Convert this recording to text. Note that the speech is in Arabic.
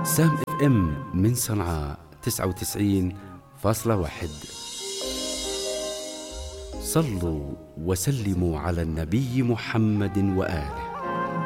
سام اف ام من صنعاء 99.1. صلوا وسلموا على النبي محمد وآله.